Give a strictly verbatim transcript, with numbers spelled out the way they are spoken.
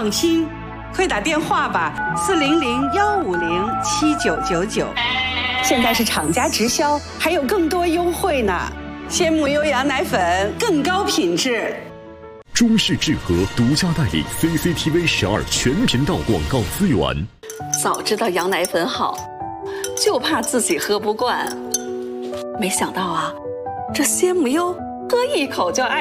放心，快打电话吧，四零零幺五零七九九九。现在是厂家直销，还有更多优惠呢。鲜母优羊奶粉更高品质。 中式制和独家代理 C C T V 十二全频道广告资源。 早知道羊奶粉好，就怕自己喝不惯。没想到啊，这鲜母优喝一口就爱。